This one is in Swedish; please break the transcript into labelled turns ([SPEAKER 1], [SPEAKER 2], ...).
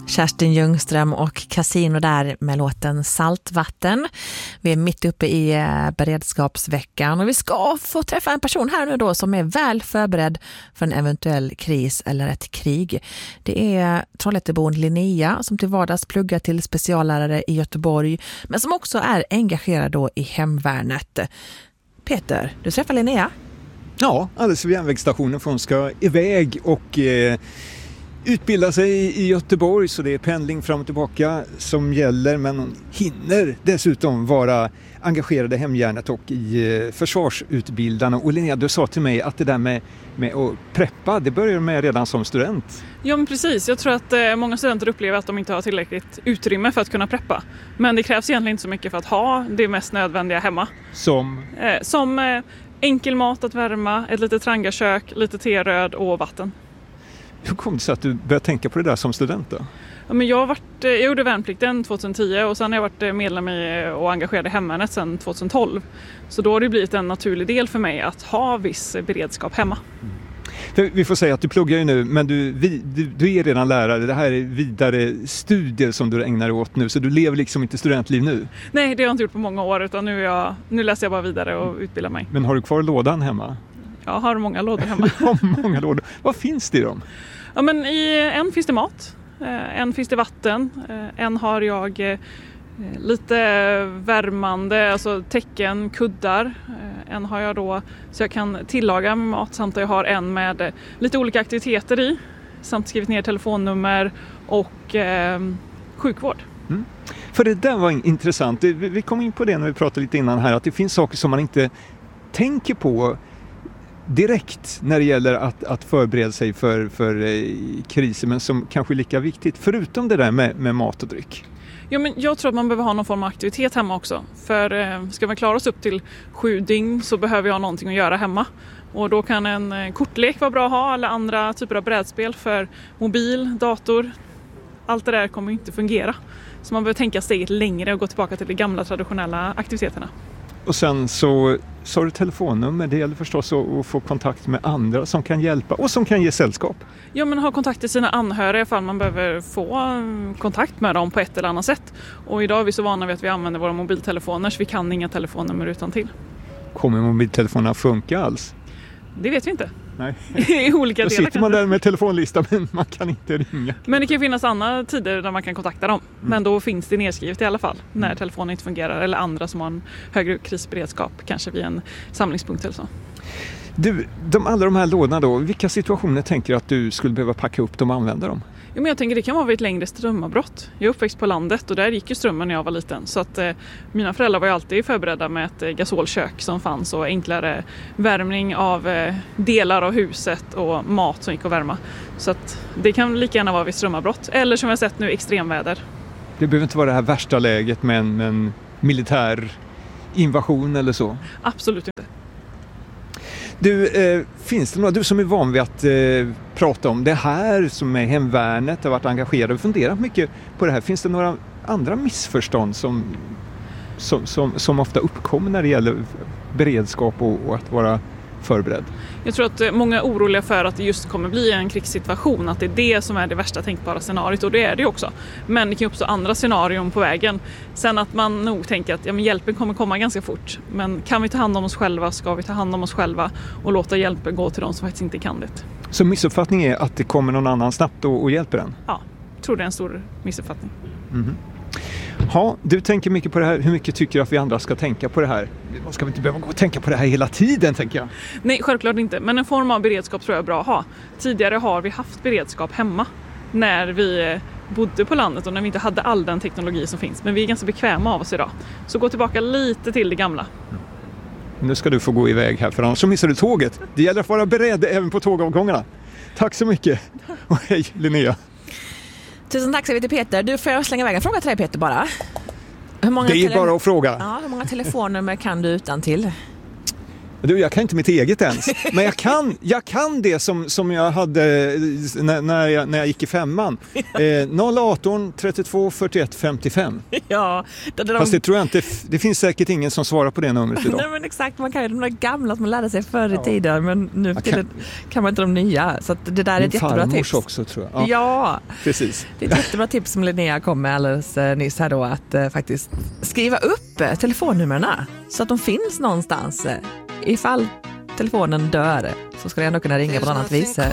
[SPEAKER 1] Kerstin Ljungström och Casino där med låten Saltvatten. Vi är mitt uppe i beredskapsveckan och vi ska få träffa en person här nu då som är väl förberedd för en eventuell kris eller ett krig. Det är Trollhättebon Linnea som till vardags pluggar till speciallärare i Göteborg men som också är engagerad då i hemvärnet. Peter, du träffar Linnea?
[SPEAKER 2] Ja, alldeles vid järnvägsstationen för hon ska iväg och utbilda sig i Göteborg, så det är pendling fram och tillbaka som gäller, men hon hinner dessutom vara engagerad i hemvärnet och i försvarsutbildarna. Och Linnea, du sa till mig att det där med att preppa, det börjar med redan som student.
[SPEAKER 3] Ja, men precis. Jag tror att många studenter upplever att de inte har tillräckligt utrymme för att kunna preppa. Men det krävs egentligen inte så mycket för att ha det mest nödvändiga hemma. Som enkel mat att värma, ett litet trangarkök, lite teröd och vatten.
[SPEAKER 2] Hur kom det sig att du började tänka på det där som student då?
[SPEAKER 3] Ja, men jag gjorde värnplikten 2010 och sen har jag varit medlem i och engagerad i hemvärnet sedan 2012. Så då har det blivit en naturlig del för mig att ha viss beredskap hemma.
[SPEAKER 2] Vi får säga att du pluggar ju nu, men du är redan lärare. Det här är vidare studier som du ägnar dig åt nu, så du lever liksom inte studentliv nu.
[SPEAKER 3] Nej, det har jag inte gjort på många år, utan nu läser jag bara vidare och utbildar mig.
[SPEAKER 2] Men har du kvar lådan hemma?
[SPEAKER 3] Jag har många lådor hemma.
[SPEAKER 2] Många lådor. Vad finns det i dem?
[SPEAKER 3] Ja, men i en finns det mat, en finns det vatten, en har jag lite värmande, alltså täcken, kuddar. En har jag då så jag kan tillaga med mat, samt att jag har en med lite olika aktiviteter i, samt skrivit ner telefonnummer och sjukvård.
[SPEAKER 2] Mm. För det där var intressant. Vi kom in på det när vi pratade lite innan här, att det finns saker som man inte tänker på direkt när det gäller att förbereda sig för kriser, men som kanske är lika viktigt, förutom det där med mat och dryck.
[SPEAKER 3] Ja, men jag tror att man behöver ha någon form av aktivitet hemma också. För ska man klara oss upp till 7 dygn så behöver jag ha någonting att göra hemma. Och då kan en kortlek vara bra att ha, eller andra typer av brädspel för mobil, dator. Allt det där kommer inte fungera. Så man behöver tänka steget längre och gå tillbaka till de gamla traditionella aktiviteterna. Och
[SPEAKER 2] sen så har du telefonnummer. Det gäller förstås att få kontakt med andra som kan hjälpa och som kan ge sällskap.
[SPEAKER 3] Ja, men ha kontakt till sina anhöriga ifall man behöver få kontakt med dem på ett eller annat sätt. Och idag är vi så vana vid att vi använder våra mobiltelefoner, så vi kan inga telefonnummer utan till.
[SPEAKER 2] Kommer mobiltelefonerna funka alls?
[SPEAKER 3] Det vet vi inte.
[SPEAKER 2] Nej.
[SPEAKER 3] I olika
[SPEAKER 2] då
[SPEAKER 3] delar.
[SPEAKER 2] sitter man där med telefonlista, men man kan inte ringa.
[SPEAKER 3] Men det kan finnas andra tider där man kan kontakta dem. Men då finns det nedskrivet i alla fall när telefonen inte fungerar, eller andra som har en högre krisberedskap, kanske vid en samlingspunkt eller så.
[SPEAKER 2] Du, alla de här lådorna då, vilka situationer tänker du att du skulle behöva packa upp dem och använda dem?
[SPEAKER 3] Jo, men jag tänker det kan vara vid ett längre strömavbrott. Jag är uppväxt på landet och där gick ju strömmen när jag var liten. Så att mina föräldrar var ju alltid förberedda med ett gasolkök som fanns och enklare värmning av delar av huset och mat som gick att värma. Så att det kan lika gärna vara vid strömavbrott. Eller som jag sett nu, extremväder. Det
[SPEAKER 2] behöver inte vara det här värsta läget med en militär invasion eller så?
[SPEAKER 3] Absolut inte.
[SPEAKER 2] Du, finns det några, du som är van vid att prata om det här som är hemvärnet, har varit engagerad och funderat mycket på det här, finns det några andra missförstånd som ofta uppkommer när det gäller beredskap och att vara förberedd?
[SPEAKER 3] Jag tror att många är oroliga för att det just kommer bli en krigssituation, att det är det som är det värsta tänkbara scenariot, och det är det också. Men det kan uppstå andra scenarion på vägen. Sen att man nog tänker att hjälpen kommer komma ganska fort. Men kan vi ta hand om oss själva, ska vi ta hand om oss själva och låta hjälpen gå till de som faktiskt inte kan det.
[SPEAKER 2] Så missuppfattning är att det kommer någon annan snabbt och hjälper den?
[SPEAKER 3] Ja, jag tror det är en stor missuppfattning.
[SPEAKER 2] Mm. Ja, du tänker mycket på det här. Hur mycket tycker du att vi andra ska tänka på det här? Man ska väl inte behöva gå och tänka på det här hela tiden, tänker jag.
[SPEAKER 3] Nej, självklart inte. Men en form av beredskap tror jag är bra att ha. Tidigare har vi haft beredskap hemma när vi bodde på landet och när vi inte hade all den teknologi som finns. Men vi är ganska bekväma av oss idag. Så gå tillbaka lite till det gamla.
[SPEAKER 2] Nu ska du få gå iväg här, för annars så missar du tåget. Det gäller att vara beredd även på tågavgångarna. Tack så mycket. Och hej Linnea.
[SPEAKER 1] Tusen tack så mycket Peter. Du, får jag slänga iväg en fråga till dig Peter bara?
[SPEAKER 2] Det är bara att fråga.
[SPEAKER 1] Ja, hur många telefonnummer kan du utan till?
[SPEAKER 2] Du, jag kan inte mitt eget ens. Men jag kan det som jag hade när jag gick i 5:an. 018 32 41 55.
[SPEAKER 1] Ja,
[SPEAKER 2] Fast det tror jag inte. Det finns säkert ingen som svarar på det numret idag.
[SPEAKER 1] Nej, men exakt, man kan ju de där gamla som man lärde sig förr i tiden, men nu kan man inte de nya. Så att det där är ett jättebra tips.
[SPEAKER 2] Också, tror jag.
[SPEAKER 1] Ja,
[SPEAKER 2] precis.
[SPEAKER 1] Det är ett jättebra tips som Linnea kom med alldeles nyss här då, att faktiskt skriva upp telefonnumren så att de finns någonstans. Ifall telefonen dör så ska jag ändå kunna ringa på något annat vis